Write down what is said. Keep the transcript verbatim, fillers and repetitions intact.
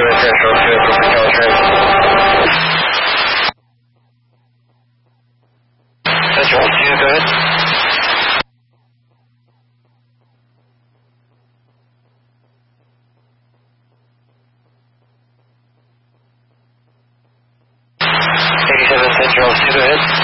eighty-seven Central, two for Caltrain. Central, two, go ahead. eighty-seven Central, two, go ahead.